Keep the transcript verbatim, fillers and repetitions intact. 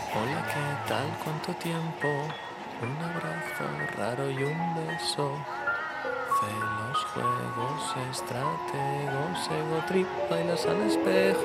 Hola, ¿qué tal? ¿Cuánto tiempo? Un abrazo raro y un beso. Celos, juegos, estrategos, ego trip, bailas al espejo.